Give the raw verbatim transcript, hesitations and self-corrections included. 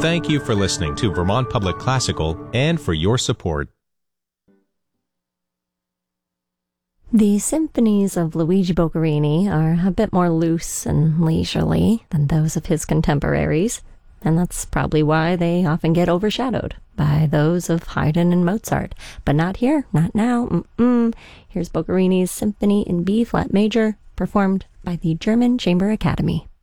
Thank you for listening to Vermont Public Classical and for your support. The symphonies of Luigi Boccherini are a bit more loose and leisurely than those of his contemporaries, and that's probably why they often get overshadowed by those of Haydn and Mozart. But not here, not now. Mm-mm. Here's Boccherini's Symphony in B-flat major, performed by the German Chamber Academy.